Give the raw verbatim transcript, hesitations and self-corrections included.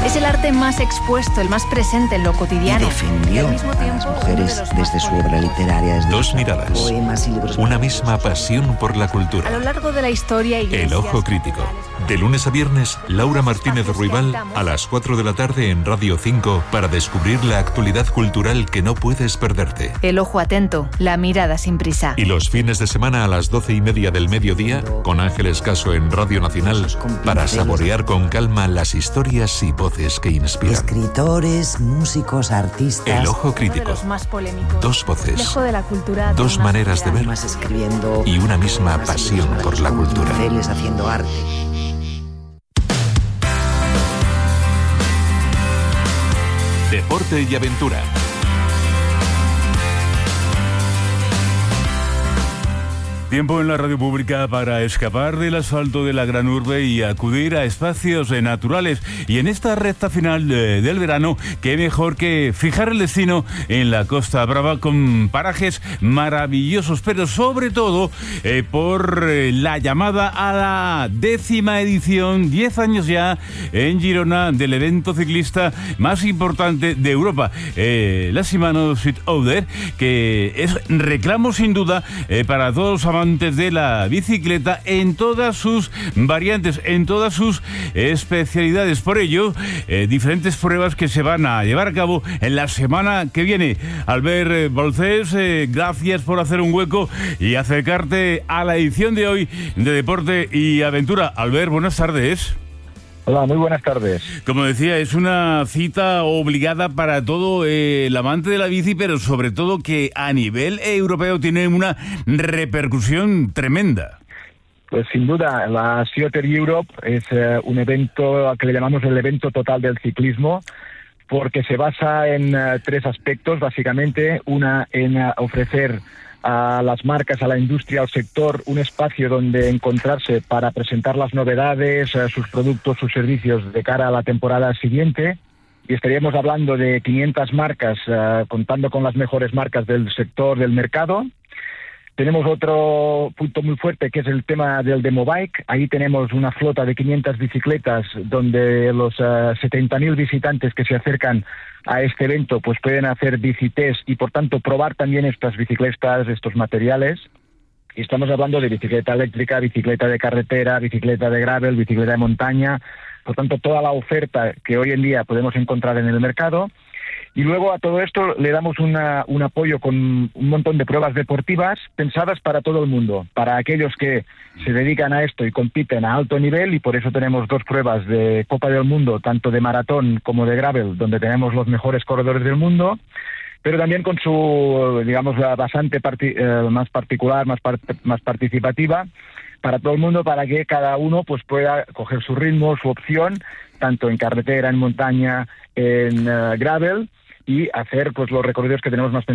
Es el arte más expuesto, el más presente en lo cotidiano. Y defendió al mismo a tiempo, las mujeres uno de los desde más su obra literaria. Desde Dos miradas, poemas y libros una misma pasión por la A lo cultura. largo de la historia, El Ojo Crítico. De lunes a viernes, Laura Martínez Ruibal a las cuatro de la tarde en Radio cinco para descubrir la actualidad cultural que no puedes perderte. El ojo atento, la mirada sin prisa. Y los fines de semana a las doce y media del mediodía, con Ángeles Caso en Radio Nacional, para saborear con calma las historias y voces que inspiran. Escritores, músicos, artistas. El Ojo Uno de Crítico. los más polémicos. Dos voces, Reflejo de la cultura, dos más maneras de ver Más escribiendo. y una misma poemas y pasión libros por la con cultura. pinceles, haciendo arte. Deporte y aventura. Tiempo en la radio pública para escapar del asfalto de la gran urbe y acudir a espacios eh, naturales. Y en esta recta final eh, del verano, qué mejor que fijar el destino en la Costa Brava con parajes maravillosos, pero sobre todo eh, por eh, la llamada a la décima edición, diez años ya, en Girona, del evento ciclista más importante de Europa, eh, la Shimano Swift Outer, que es reclamo sin duda eh, para todos los amantes de la bicicleta en todas sus variantes, en todas sus especialidades. Por ello, eh, diferentes pruebas que se van a llevar a cabo en la semana que viene. Albert eh, Bolcés, eh, gracias por hacer un hueco y acercarte a la edición de hoy de Deporte y Aventura. Albert, buenas tardes. Hola, muy buenas tardes. Como decía, es una cita obligada para todo eh, el amante de la bici, pero sobre todo que a nivel europeo tiene una repercusión tremenda. Pues sin duda, la Cioter Europe es eh, un evento que le llamamos el evento total del ciclismo, porque se basa en uh, tres aspectos, básicamente. Una, en uh, ofrecer a las marcas, a la industria, al sector, un espacio donde encontrarse para presentar las novedades, uh, sus productos, sus servicios de cara a la temporada siguiente. Y estaríamos hablando de quinientas marcas, uh, contando con las mejores marcas del sector, del mercado. Tenemos otro punto muy fuerte, que es el tema del Demobike. Ahí tenemos una flota de quinientas bicicletas, donde los uh, setenta mil visitantes que se acercan a este evento pues pueden hacer bicitest y, por tanto, probar también estas bicicletas, estos materiales. Y estamos hablando de bicicleta eléctrica, bicicleta de carretera, bicicleta de gravel, bicicleta de montaña. Por tanto, toda la oferta que hoy en día podemos encontrar en el mercado. Y luego a todo esto le damos una, un apoyo con un montón de pruebas deportivas pensadas para todo el mundo, para aquellos que se dedican a esto y compiten a alto nivel, y por eso tenemos dos pruebas de Copa del Mundo, tanto de maratón como de gravel, donde tenemos los mejores corredores del mundo, pero también con su, digamos, bastante parti- eh, más particular, más, part- más participativa, para todo el mundo, para que cada uno pues pueda coger su ritmo, su opción, tanto en carretera, en montaña, en uh, gravel, y hacer pues los recorridos que tenemos más